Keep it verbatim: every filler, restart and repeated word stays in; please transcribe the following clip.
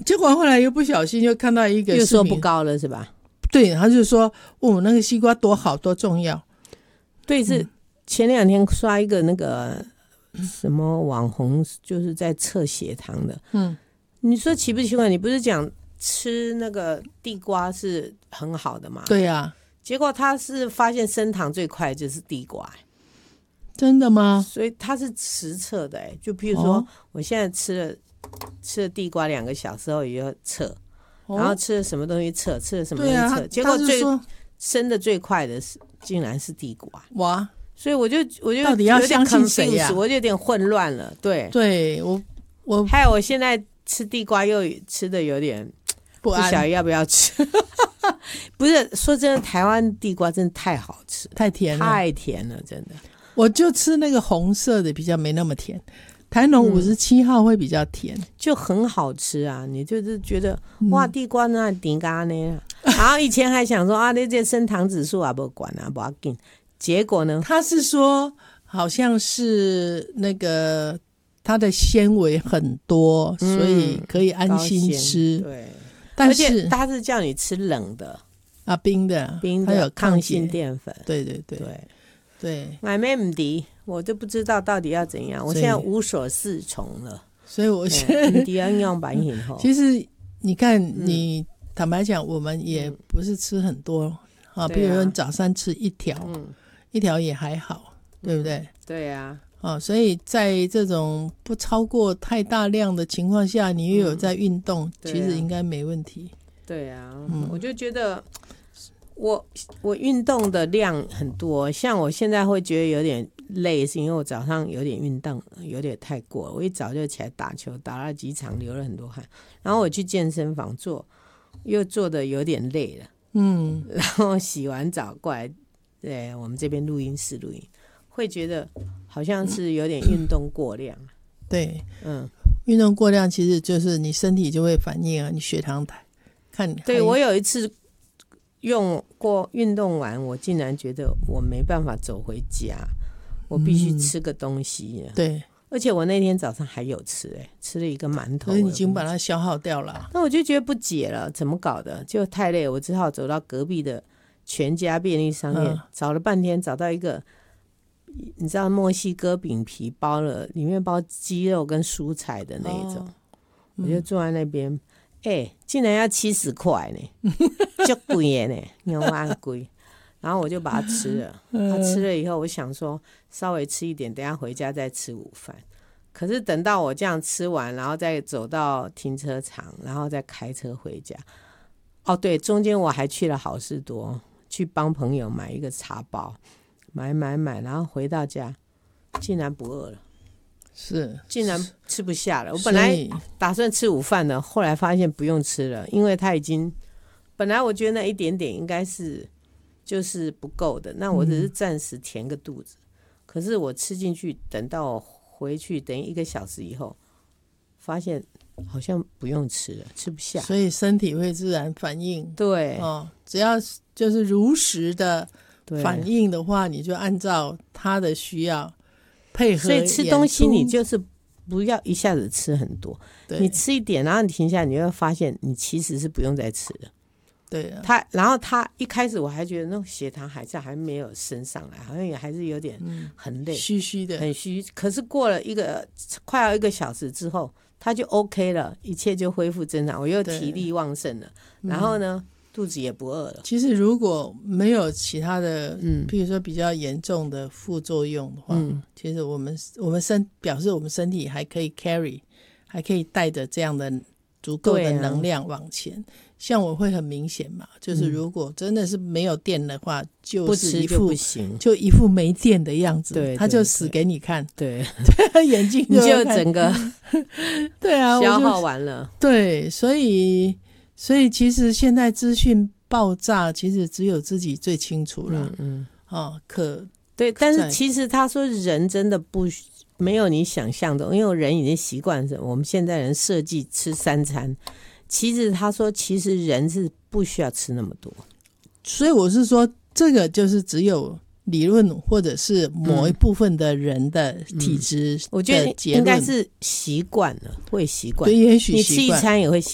结果后来又不小心又看到一个视频， 又说不高了是吧？ 对，他就说哦，那个西瓜多好多重要。 对，是前两天刷一个那个什么网红，就是在测血糖的。嗯，你说奇不奇怪？你不是讲吃那个地瓜是很好的吗？ 对呀、啊， 结果他是发现升糖最快就是地瓜。 真的吗？ 所以它是实测的，哎，就譬如说、哦、我现在吃了吃了地瓜两个小时后也要测、哦、然后吃了什么东西测，吃了什么东西测、啊、结果最升的最快的是竟然是地瓜。 哇！ 所以我就我就到底要相信谁呀、啊？ 我就有点混乱了。对对，我我还有我现在吃地瓜又吃的有点不晓得要不要吃。不是，说真的，台湾地瓜真的太好吃， 太甜了， 太甜了，真的。我就吃那个红色的，比较没那么甜。台农五十七号会比较甜、嗯， 就很好吃啊！你就是觉得、嗯、哇，地瓜那顶嘎呢？然后以前还想说啊，那这升糖指数啊，不管啊，不要紧。结果呢？ 他是说好像是那个它的纤维很多、嗯，所以可以安心吃。 对， 但是而且他是叫你吃冷的啊，冰的， 冰的， 它有抗性淀粉。 对对对对。 对， 买没唔敌，我就不知道到底要怎样。我现在无所适从了， 所以我现在敌人用白饮后。 其实你看，你、嗯、坦白讲，我们也不是吃很多、嗯、啊，比如说你早上吃一条、嗯，一条也还好，对不对？嗯、 对呀、 啊，啊，所以在这种不超过太大量的情况下，你又有在运动、嗯，其实应该没问题。 对呀、啊嗯，我就觉得。我我运动的量很多，像我现在会觉得有点累，是因为我早上有点运动，有点太过了。我一早就起来打球，打了几场，流了很多汗。然后我去健身房做，又做的有点累了，嗯，然后洗完澡过来，对我们这边录音室录音，会觉得好像是有点运动过量。 对，嗯，运动过量其实就是你身体就会反应啊，你血糖抬，看。 对，我有一次。用过运动完，我竟然觉得我没办法走回家，我必须吃个东西、嗯。 对， 而且我那天早上还有吃、欸，吃了一个馒头， 所以你已经把它消耗掉了。 那我就觉得不解了，怎么搞的？就太累，我只好走到隔壁的全家便利商店、嗯，找了半天，找到一个，你知道墨西哥饼皮包了，里面包鸡肉跟蔬菜的那一种，哦嗯、我就坐在那边。哎、欸，竟然要七十块呢，就贵呢，牛蛙贵。然后我就把它吃了，它吃了以后，我想说稍微吃一点，等一下回家再吃午饭。可是等到我这样吃完，然后再走到停车场，然后再开车回家。哦，对，中间我还去了好事多，去帮朋友买一个茶包，买买买，然后回到家，竟然不饿了。 是， 竟然吃不下了。我本来打算吃午饭的，后来发现不用吃了，因为它已经，本来我觉得那一点点应该是就是不够的，那我只是暂时填个肚子。嗯、可是我吃进去，等到我回去，等一个小时以后，发现好像不用吃了，吃不下。 所以身体会自然反应。 对， 哦，只要就是如实的反应的话，你就按照它的需要。配合， 所以吃东西你就是不要一下子吃很多，你吃一点，然后你停下来，你会发现你其实是不用再吃的。 对啊， 他然后他一开始我还觉得那种血糖还是还没有升上来，好像也还是有点很累， 嗯、虚虚的， 很虚。可是过了一个快要一个小时之后，他就 OK 了，一切就恢复正常，我又体力旺盛了。然后呢？嗯肚子也不饿了。 其实如果没有其他的，嗯，譬如说比较严重的副作用的话，嗯，其实我们我们身表示我们身体还可以 carry， 还可以带着这样的足够的能量往前。啊、像我会很明显嘛，就是如果真的是没有电的话，嗯、就是一副就不行， 就一副没电的样子， 对， 他就死给你看， 对， 对眼睛就你就整个对啊消耗完了， 对，所以。所以其实现在资讯爆炸，其实只有自己最清楚了。嗯嗯，哦，可对，但是其实他说人真的不没有你想象的，因为人已经习惯了我们现在人设计吃三餐，其实他说其实人是不需要吃那么多。 所以我是说，这个就是只有理论或者是某一部分的人的体质的结论、 嗯嗯、我觉得应该是习惯了，会习惯。 对，也许习惯你吃一餐也会习